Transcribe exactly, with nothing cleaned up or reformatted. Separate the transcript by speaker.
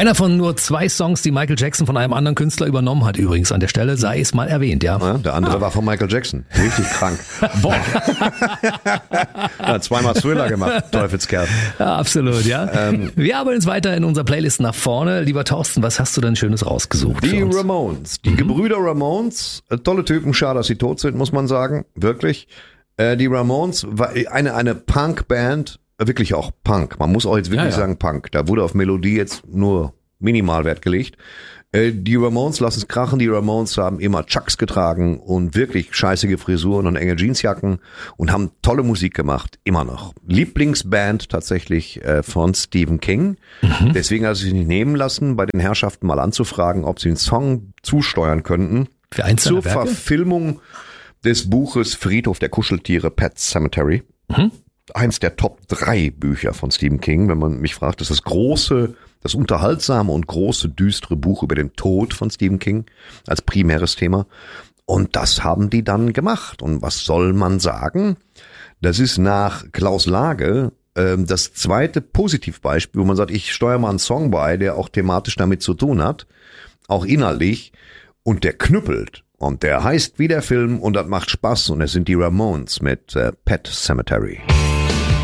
Speaker 1: Einer von nur zwei Songs, die Michael Jackson von einem anderen Künstler übernommen hat, übrigens an der Stelle, sei es mal erwähnt, ja.
Speaker 2: ja der andere ah. war von Michael Jackson. Richtig krank. Boah. ja, zweimal Thriller gemacht, Teufelskerl.
Speaker 1: Ja, absolut, ja. Ähm, Wir arbeiten uns weiter in unserer Playlist nach vorne. Lieber Thorsten, was hast du denn Schönes rausgesucht?
Speaker 2: Die Ramones, die mhm. Gebrüder Ramones, tolle Typen, schade, dass sie tot sind, muss man sagen, wirklich. Äh, die Ramones war eine, eine Punk-Band, wirklich auch Punk. Man muss auch jetzt wirklich ja, ja. sagen Punk. Da wurde auf Melodie jetzt nur minimal Wert gelegt. Äh, die Ramones, lass es krachen, die Ramones haben immer Chucks getragen und wirklich scheißige Frisuren und enge Jeansjacken und haben tolle Musik gemacht, immer noch. Lieblingsband tatsächlich äh, von Stephen King. Mhm. Deswegen hat er sich nicht nehmen lassen, bei den Herrschaften mal anzufragen, ob sie einen Song zusteuern könnten.
Speaker 1: Für einzelne
Speaker 2: zur Werke? Verfilmung des Buches Friedhof der Kuscheltiere, Pet Sematary. Mhm. Eins der Top drei Bücher von Stephen King, wenn man mich fragt, das ist das große, das unterhaltsame und große, düstere Buch über den Tod von Stephen King als primäres Thema. Und das haben die dann gemacht. Und was soll man sagen? Das ist nach Klaus Lage äh, das zweite Positivbeispiel, wo man sagt, ich steuere mal einen Song bei, der auch thematisch damit zu tun hat, auch inhaltlich, und der knüppelt. Und der heißt wie der Film und das macht Spaß und es sind die Ramones mit äh, Pet Sematary.